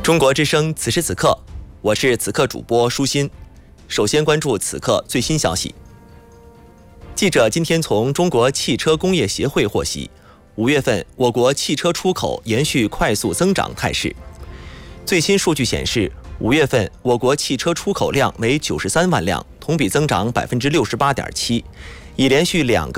中国之声此时此刻，我是此刻主播舒心。首先关注此刻最新消息。记者今天从中国汽车工业协会获悉，5月份我国汽车出口延续快速增长态势。最新数据显示，5月份我国汽车出口量为93万辆，同比增长68.7%，已连续2个